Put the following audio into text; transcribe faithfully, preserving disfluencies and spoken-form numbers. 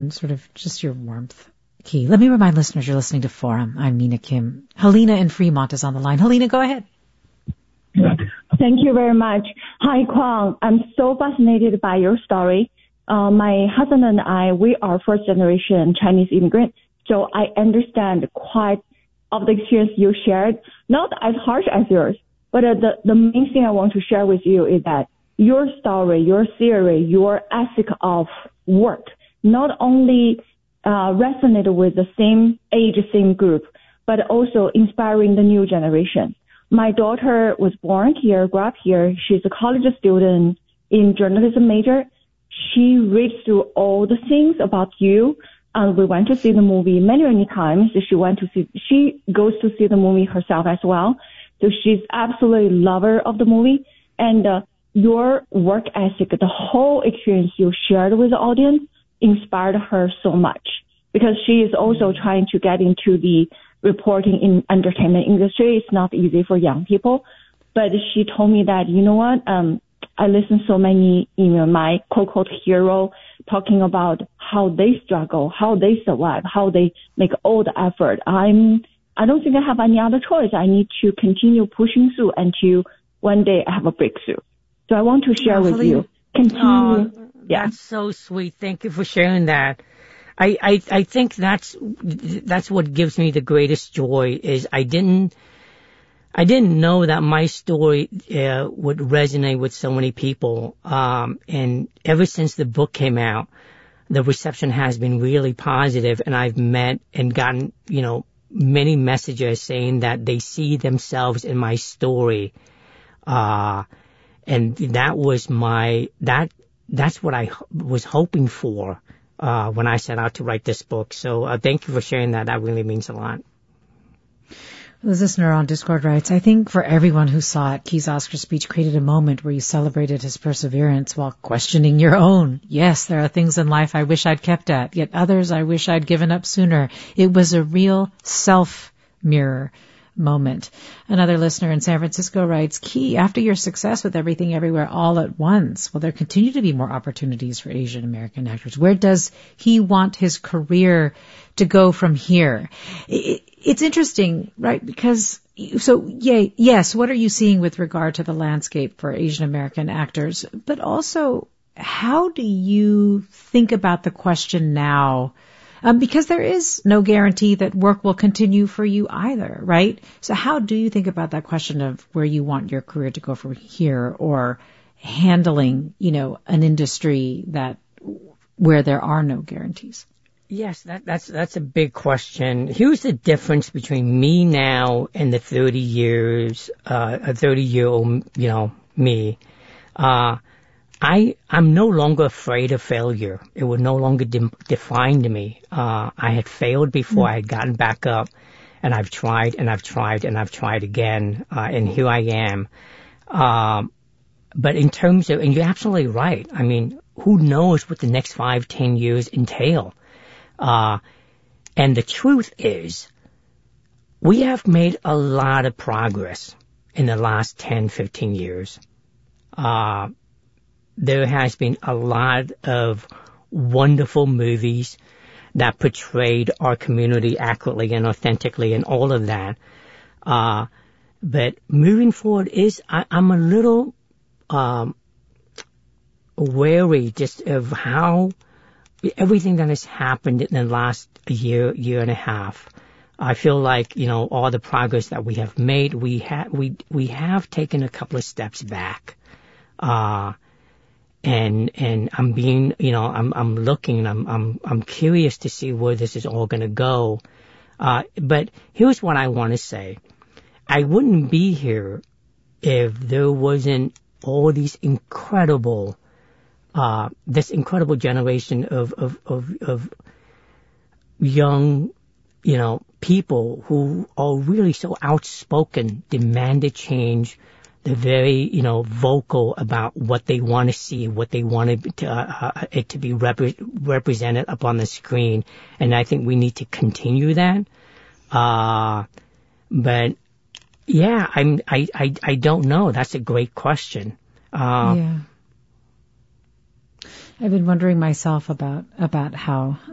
sort of just your warmth. Key. Let me remind listeners you're listening to Forum. I'm Mina Kim. Helena in Fremont is on the line. Helena, go ahead. Thank you very much. Hi, Kwang. I'm so fascinated by your story. Uh, my husband and I, we are first generation Chinese immigrants, so I understand quite of the experience you shared, not as harsh as yours, but uh, the, the main thing I want to share with you is that your story, your theory, your ethic of work not only uh, resonated with the same age, same group, but also inspiring the new generation. My daughter was born here, grew up here. She's a college student in journalism major. She reads through all the things about you. And we went to see the movie many, many times. She went to see, she goes to see the movie herself as well. So she's absolutely lover of the movie. And uh, your work ethic, the whole experience you shared with the audience inspired her so much because she is also trying to get into the reporting in entertainment industry. It's not easy for young people. But she told me that, you know what, um, I listened so many, you know, my quote-unquote hero talking about how they struggle, how they survive, how they make all the effort. I'm, I don't think I have any other choice. I need to continue pushing through until one day I have a breakthrough. So I want to share with you. Continue. Oh, yeah. That's so sweet. Thank you for sharing that. I, I, I think that's, that's what gives me the greatest joy is I didn't, I didn't know that my story uh, would resonate with so many people. Um, and ever since the book came out, the reception has been really positive, and I've met and gotten, you know, many messages saying that they see themselves in my story. Uh, and that was my, that, that's what I was hoping for, uh, when I set out to write this book. So, uh, thank you for sharing that. That really means a lot. The listener on Discord writes, I think for everyone who saw it, Key's Oscar speech created a moment where you celebrated his perseverance while questioning your own. Yes, there are things in life I wish I'd kept at, yet others I wish I'd given up sooner. It was a real self-mirror moment. Another listener in San Francisco writes, Key, after your success with Everything Everywhere All at Once, will there continue to be more opportunities for Asian American actors? Where does he want his career to go from here? It, It's interesting, right? Because, so, yay, yes, what are you seeing with regard to the landscape for Asian American actors? But also, how do you think about the question now? Um, because there is no guarantee that work will continue for you either, right? So how do you think about that question of where you want your career to go from here, or handling, you know, an industry that, where there are no guarantees? Yes, that, that's that's a big question. Here's the difference between me now and the thirty years, uh, a thirty-year-old, you know, me. Uh, I I'm no longer afraid of failure. It would no longer de- define me. Uh, I had failed before. Mm. I had gotten back up, and I've tried and I've tried and I've tried again, uh, and here I am. Um, but in terms of, and you're absolutely right. I mean, who knows what the next five, ten years entail? Uh, and the truth is, we have made a lot of progress in the last ten, fifteen years. Uh, there has been a lot of wonderful movies that portrayed our community accurately and authentically and all of that. Uh, but moving forward is, I, I'm a little, um, wary just of how everything that has happened in the last year, year and a half. I feel like, you know, all the progress that we have made, we have, we, we have taken a couple of steps back. Uh, and, and I'm being, you know, I'm, I'm looking, I'm, I'm, I'm curious to see where this is all going to go. Uh, but here's what I want to say. I wouldn't be here if there wasn't all these incredible Uh, this incredible generation of, of, of, of young, you know, people who are really so outspoken, demanded change. They're very, you know, vocal about what they want to see, what they want to, uh, it to be rep- represented up on the screen. And I think we need to continue that. Uh, but yeah, I'm, I, I, I don't know. That's a great question. Uh, yeah. I've been wondering myself about, about how